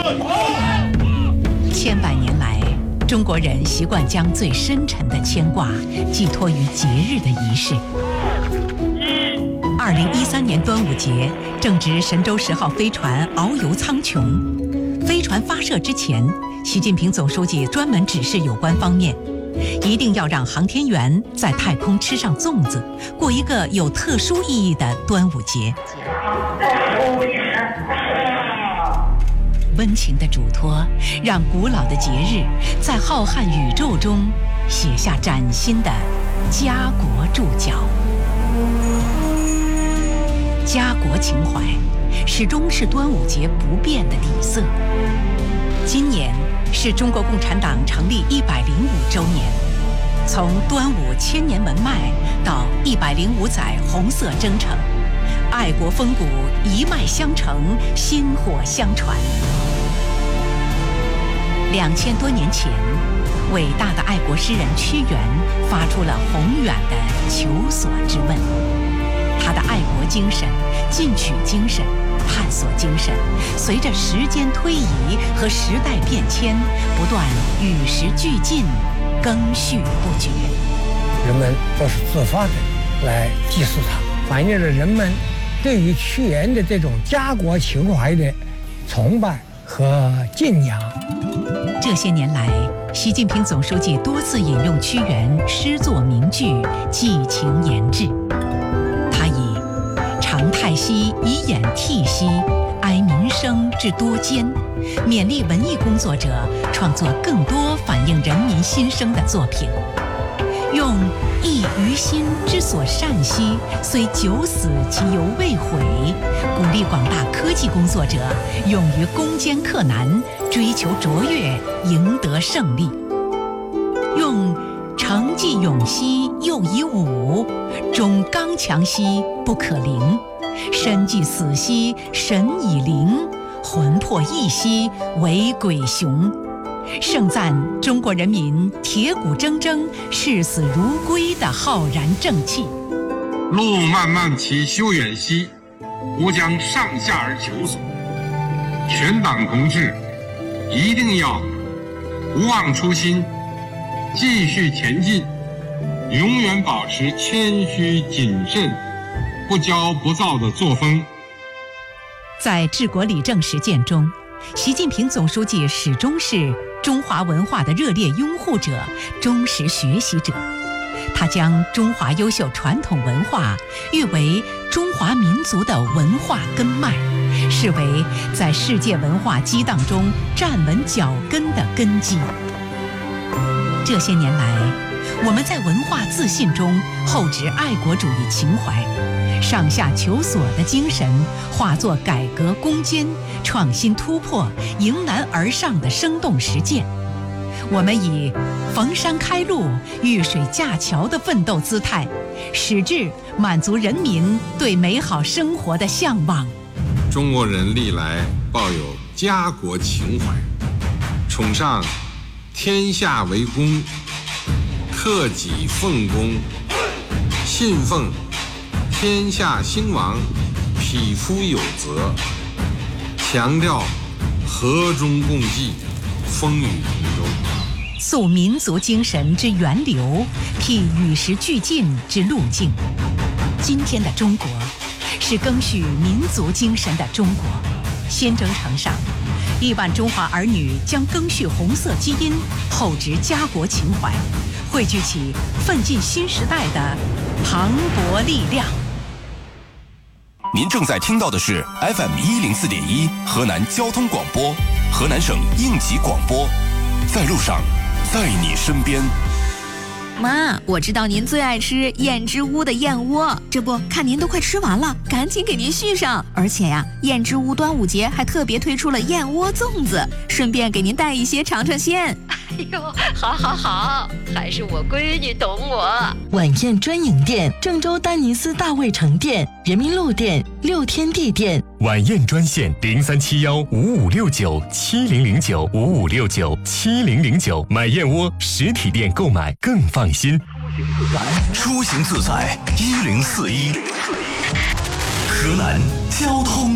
千百年来，中国人习惯将最深沉的牵挂寄托于节日的仪式。2013年端午节，正值神舟10号飞船遨游苍穹。飞船发射之前，习近平总书记专门指示有关方面，一定要让航天员在太空吃上粽子，过一个有特殊意义的端午节。温情的嘱托，让古老的节日在浩瀚宇宙中写下崭新的家国注脚。家国情怀始终是端午节不变的底色。今年是中国共产党成立105周年，从端午千年文迈到105载红色征程，爱国风骨一脉相承，薪火相传。2000多年前，伟大的爱国诗人屈原发出了宏远的求索之问。他的爱国精神、进取精神、探索精神，随着时间推移和时代变迁，不断与时俱进，更续不绝。 人们都是自发的来祭祀它，反映了人们对于屈原的这种家国情怀的崇拜和敬仰。 这些年来，习近平总书记多次引用屈原诗作名句，寄情言志。他以长太息以掩涕兮，哀民生之多艰，勉励文艺工作者创作更多反映人民心声的作品。用益于心之所善兮，虽九死其犹未悔，鼓励广大科技工作者勇于攻坚克难，追求卓越，赢得胜利。用成既勇兮又以武，忠刚强兮不可凌，身既死兮神以灵，魂魄逸兮为鬼雄。盛赞中国人民铁骨铮铮、视死如归的浩然正气。 路漫漫其修远兮，吾将上下而求索。全党同志一定要不忘初心，继续前进，永远保持谦虚谨慎、不骄不躁的作风。 在治国理政实践中，习近平总书记始终是中华文化的热烈拥护者、忠实学习者。他将中华优秀传统文化誉为中华民族的文化根脉，视为在世界文化激荡中站稳脚跟的根基。这些年来，我们在文化自信中厚植爱国主义情怀，上下求索的精神化作改革攻坚、创新突破、迎难而上的生动实践。我们以逢山开路、遇水架桥的奋斗姿态，矢志满足人民对美好生活的向往。 中国人历来抱有家国情怀，崇尚天下为公，克己奉公，信奉天下兴亡，匹夫有责，强调和衷共济，风雨同舟， 塑民族精神之源流，辟与时俱进之路径。今天的中国是赓续民族精神的中国。新征程上，亿万中华儿女将赓续红色基因，厚植家国情怀，汇聚起奋进新时代的磅礴力量。 您正在听到的是 FM104.1 河南交通广播，河南省应急广播，在路上，在你身边。 妈，我知道您最爱吃燕之屋的燕窝，这不看您都快吃完了，赶紧给您续上。而且呀，燕之屋端午节还特别推出了燕窝粽子，顺便给您带一些尝尝鲜。 哎呦，好，还是我闺女懂我。 晚宴专营店：郑州丹尼斯大卫城店、人民路店、六天地店。 晚宴专线03715569700955697009，买燕窝实体店购买更放心。 出行自在104.1，河南交通